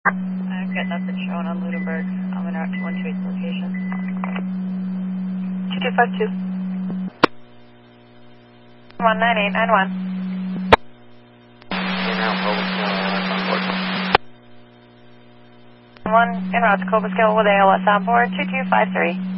I've got nothing showing on Ludenberg. I'm in route to 128 location. 2252. 19891. One en route to Cobra Scale with ALS on board 2253.